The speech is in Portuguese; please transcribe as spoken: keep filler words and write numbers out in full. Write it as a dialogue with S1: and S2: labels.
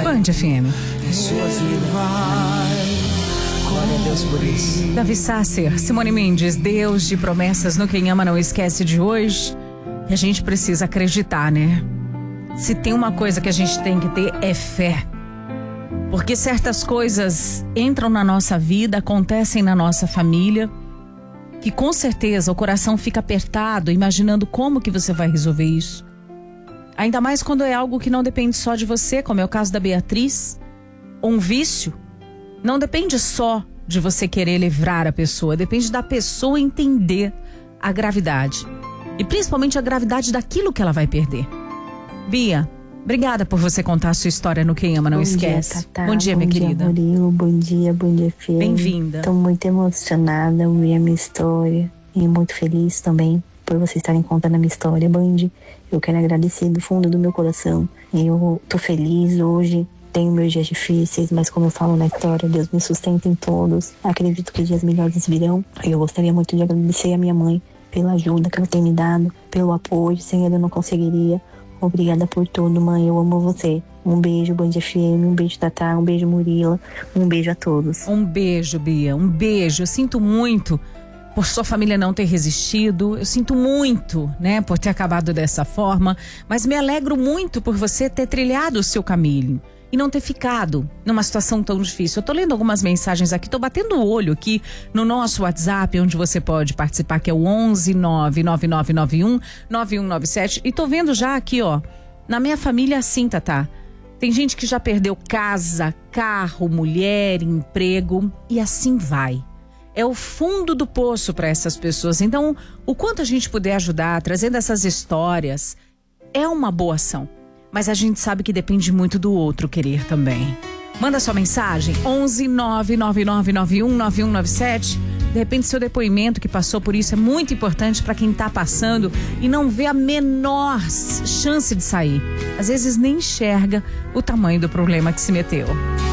S1: Band F M.
S2: Suas livrai. Glória a Deus por isso.
S1: Davi Sasser, Simone Mendes, Deus de promessas no Quem Ama Não Esquece de hoje. E a gente precisa acreditar, né? Se tem uma coisa que a gente tem que ter é fé. Porque certas coisas entram na nossa vida, acontecem na nossa família, que com certeza o coração fica apertado, imaginando como que você vai resolver isso. Ainda mais quando é algo que não depende só de você, como é o caso da Beatriz. Um vício não depende só de você querer livrar a pessoa, depende da pessoa entender a gravidade. E principalmente a gravidade daquilo que ela vai perder. Bia, obrigada por você contar a sua história no Quem Ama Não
S3: bom
S1: Esquece.
S3: Dia, Tatá.
S1: Bom dia, minha
S3: bom
S1: querida.
S3: Bom dia, Murilo. Bom dia, bom dia, F M.
S1: Bem-vinda.
S3: Estou muito emocionada ao ouvir a minha história e muito feliz também por vocês estarem contando a minha história, Band. Eu quero agradecer do fundo do meu coração. Eu tô feliz hoje. Tenho meus dias difíceis, mas como eu falo na história, Deus me sustenta em todos. Acredito que dias melhores virão. Eu gostaria muito de agradecer a minha mãe pela ajuda que ela tem me dado, pelo apoio. Sem ela eu não conseguiria. Obrigada por tudo, mãe. Eu amo você. Um beijo, Band F M. Um beijo, Tatá. Um beijo, Murila. Um beijo a todos.
S1: Um beijo, Bia. Um beijo. Eu sinto muito por sua família não ter resistido. Eu sinto muito, né, por ter acabado dessa forma. Mas me alegro muito por você ter trilhado o seu caminho e não ter ficado numa situação tão difícil. Eu tô lendo algumas mensagens aqui, tô batendo o olho aqui no nosso WhatsApp, onde você pode participar, que é o onze nove nove nove nove um nove um nove sete. E tô vendo já aqui, ó, na minha família assim, Tatá. Tem gente que já perdeu casa, carro, mulher, emprego e assim vai. É o fundo do poço para essas pessoas. Então, o quanto a gente puder ajudar, trazendo essas histórias, é uma boa ação. Mas a gente sabe que depende muito do outro querer também. Manda sua mensagem, onze nove nove nove nove um nove um nove sete. De repente, seu depoimento que passou por isso é muito importante para quem está passando e não vê a menor chance de sair. Às vezes nem enxerga o tamanho do problema que se meteu.